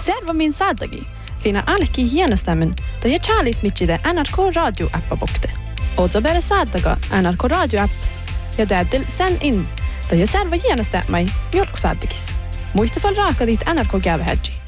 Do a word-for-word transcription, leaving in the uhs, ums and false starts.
Serva min saadagi. Fina ainakin hienostaminen, tai ja Charles Mitchide N R K Radio-appa bokte. Ootso bere saadaga N R K Radio-apps, ja täytyy sen in, tai ja serva hienostamai jorku saadagis. Muista fall raaka dit N R K-gävehädji.